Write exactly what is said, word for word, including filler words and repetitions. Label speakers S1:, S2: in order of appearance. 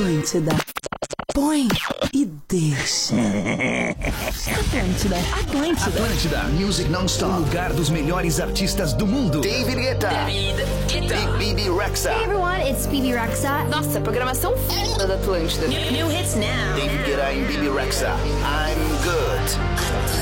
S1: Atlântida. Põe e deixa. Atlântida, Atlântida.
S2: Atlântida, Music Non-Stop. O lugar dos melhores artistas do mundo. David Guetta.
S3: David Guetta.
S2: E Bibi Rexha.
S4: Hey everyone, it's Bibi Rexha.
S3: Nossa, programação f*** da Atlântida.
S4: New, new hits now.
S2: David Guetta e Bibi Rexha. I'm Good.